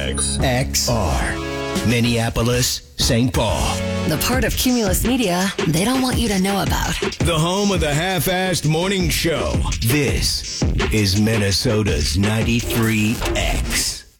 XR. Minneapolis, St. Paul. The part of Cumulus Media they don't want you to know about. The home of the half-assed morning show. This is Minnesota's 93X.